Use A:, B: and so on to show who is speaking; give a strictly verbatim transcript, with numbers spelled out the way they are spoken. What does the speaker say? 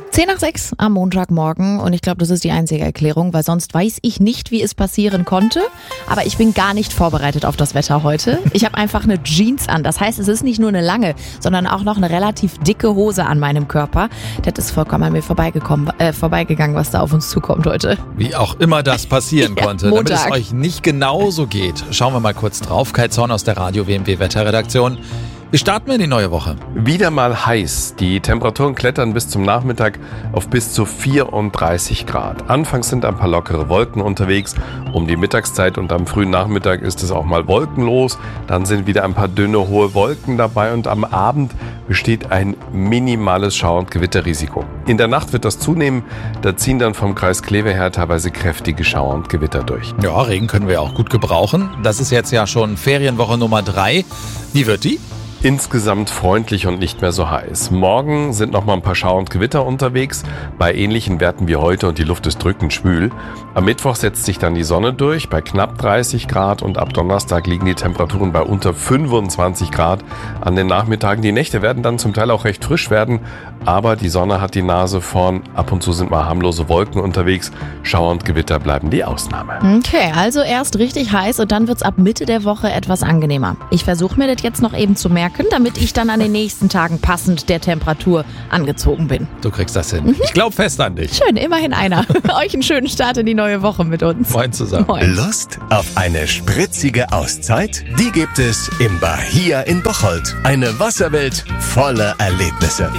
A: zehn nach sechs am Montagmorgen und ich glaube, das ist die einzige Erklärung, weil sonst weiß ich nicht, wie es passieren konnte. Aber ich bin gar nicht vorbereitet auf das Wetter heute. Ich habe einfach eine Jeans an. Das heißt, es ist nicht nur eine lange, sondern auch noch eine relativ dicke Hose an meinem Körper. Das ist vollkommen an mir vorbeigekommen, äh, vorbeigegangen, was da auf uns zukommt heute.
B: Wie auch immer das passieren
A: Ja,
B: konnte.
A: Montag.
B: Damit es euch nicht genauso geht, schauen wir mal kurz drauf. Kai Zorn aus der Radio-W M W-Wetterredaktion. Wie starten wir in die neue Woche?
C: Wieder mal heiß. Die Temperaturen klettern bis zum Nachmittag auf bis zu vierunddreißig Grad. Anfangs sind ein paar lockere Wolken unterwegs. Um die Mittagszeit und am frühen Nachmittag ist es auch mal wolkenlos. Dann sind wieder ein paar dünne, hohe Wolken dabei und am Abend besteht ein minimales Schauer- und Gewitterrisiko. In der Nacht wird das zunehmen. Da ziehen dann vom Kreis Kleve her teilweise kräftige Schauer und Gewitter durch.
B: Ja, Regen können wir auch gut gebrauchen. Das ist jetzt ja schon Ferienwoche Nummer drei. Wie wird die?
C: Insgesamt freundlich und nicht mehr so heiß. Morgen sind noch mal ein paar Schauer und Gewitter unterwegs, bei ähnlichen Werten wie heute und die Luft ist drückend schwül. Am Mittwoch setzt sich dann die Sonne durch bei knapp dreißig Grad und ab Donnerstag liegen die Temperaturen bei unter fünfundzwanzig Grad. An den Nachmittagen, die Nächte werden dann zum Teil auch recht frisch werden, aber die Sonne hat die Nase vorn. Ab und zu sind mal harmlose Wolken unterwegs. Schauer und Gewitter bleiben die Ausnahme.
A: Okay, also erst richtig heiß und dann wird's ab Mitte der Woche etwas angenehmer. Ich versuche mir das jetzt noch eben zu merken, damit ich dann an den nächsten Tagen passend der Temperatur angezogen bin.
B: Du kriegst das hin. Ich glaube fest an dich.
A: Schön, immerhin einer. Euch einen schönen Start in die neue Woche mit uns.
B: Moin zusammen.
A: Moin.
D: Lust auf eine spritzige Auszeit? Die gibt es im Bahia in Bocholt. Eine Wasserwelt voller Erlebnisse.